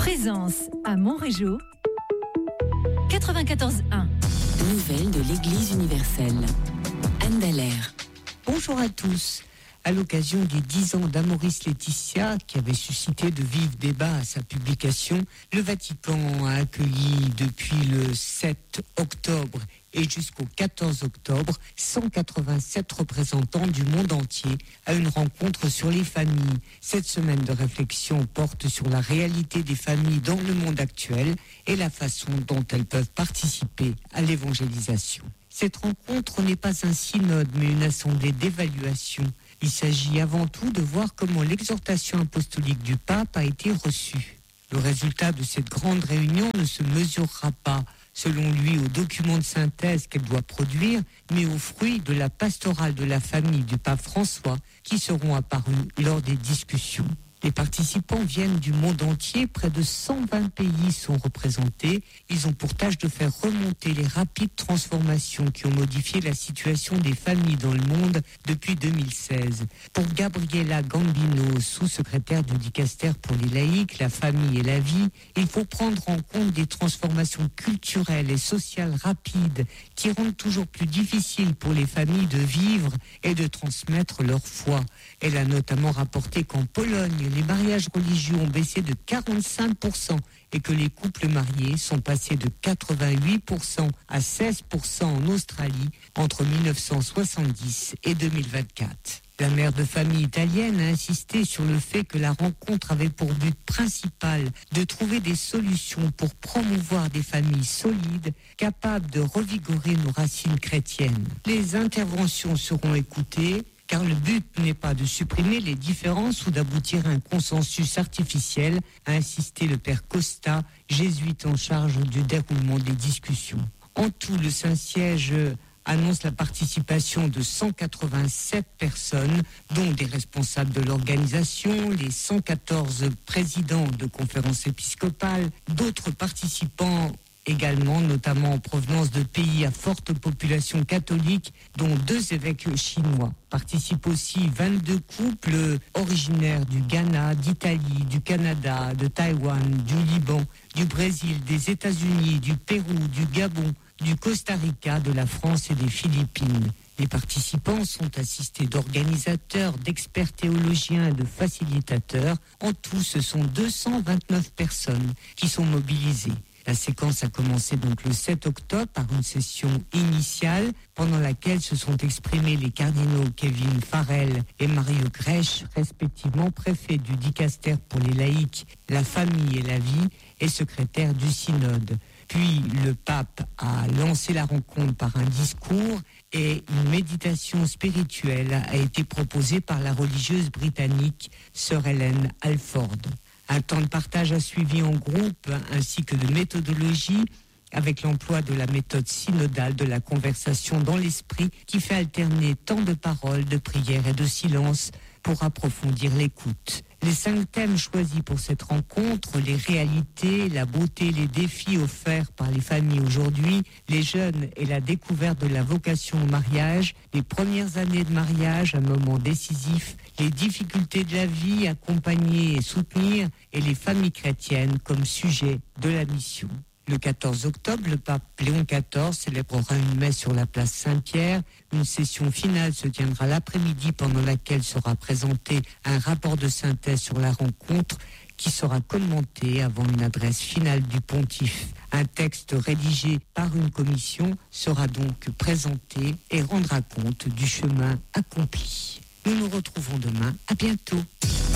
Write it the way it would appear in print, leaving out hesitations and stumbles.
Présence à Montrégeau, 94.1. Nouvelles de l'Église universelle. Anne Dallaire. Bonjour à tous. À l'occasion des 10 ans d'Amoris Laetitia, qui avait suscité de vifs débats à sa publication, le Vatican a accueilli depuis le 7 octobre et jusqu'au 14 octobre 187 représentants du monde entier à une rencontre sur les familles. Cette semaine de réflexion porte sur la réalité des familles dans le monde actuel et la façon dont elles peuvent participer à l'évangélisation. Cette rencontre n'est pas un synode, mais une assemblée d'évaluation. Il s'agit avant tout de voir comment l'exhortation apostolique du pape a été reçue. Le résultat de cette grande réunion ne se mesurera pas, selon lui, au document de synthèse qu'elle doit produire, mais aux fruits de la pastorale de la famille du pape François qui seront apparus lors des discussions. Les participants viennent du monde entier, près de 120 pays sont représentés. Ils ont pour tâche de faire remonter les rapides transformations qui ont modifié la situation des familles dans le monde depuis 2016. Pour Gabriela Gambino, sous-secrétaire du Dicaster pour les laïcs, la famille et la vie, il faut prendre en compte des transformations culturelles et sociales rapides qui rendent toujours plus difficile pour les familles de vivre et de transmettre leur foi. Elle a notamment rapporté qu'en Pologne, les mariages religieux ont baissé de 45% et que les couples mariés sont passés de 88% à 16% en Australie entre 1970 et 2024. La mère de famille italienne a insisté sur le fait que la rencontre avait pour but principal de trouver des solutions pour promouvoir des familles solides, capables de revigorer nos racines chrétiennes. Les interventions seront écoutées, car le but n'est pas de supprimer les différences ou d'aboutir à un consensus artificiel, a insisté le père Costa, jésuite en charge du déroulement des discussions. En tout, le Saint-Siège annonce la participation de 187 personnes, dont des responsables de l'organisation, les 114 présidents de conférences épiscopales, d'autres participants également, notamment en provenance de pays à forte population catholique, dont 2 évêques chinois. Participent aussi 22 couples originaires du Ghana, d'Italie, du Canada, de Taïwan, du Liban, du Brésil, des États-Unis, du Pérou, du Gabon, du Costa Rica, de la France et des Philippines. Les participants sont assistés d'organisateurs, d'experts théologiens et de facilitateurs. En tout, ce sont 229 personnes qui sont mobilisées. La séquence a commencé donc le 7 octobre par une session initiale pendant laquelle se sont exprimés les cardinaux Kevin Farrell et Mario Grech, respectivement préfets du Dicaster pour les laïcs, la famille et la vie et secrétaire du synode. Puis le pape a lancé la rencontre par un discours et une méditation spirituelle a été proposée par la religieuse britannique Sir Helen Alford. Un temps de partage a suivi en groupe ainsi que de méthodologie avec l'emploi de la méthode synodale de la conversation dans l'esprit qui fait alterner temps de parole, de prière et de silence pour approfondir l'écoute. Les 5 thèmes choisis pour cette rencontre, les réalités, la beauté, les défis offerts par les familles aujourd'hui, les jeunes et la découverte de la vocation au mariage, les premières années de mariage, un moment décisif, les difficultés de la vie, accompagner et soutenir, et les familles chrétiennes comme sujet de la mission. Le 14 octobre, le pape Léon XIV célébrera une messe sur la place Saint-Pierre. Une session finale se tiendra l'après-midi pendant laquelle sera présenté un rapport de synthèse sur la rencontre qui sera commenté avant une adresse finale du pontife. Un texte rédigé par une commission sera donc présenté et rendra compte du chemin accompli. Nous nous retrouvons demain. À bientôt.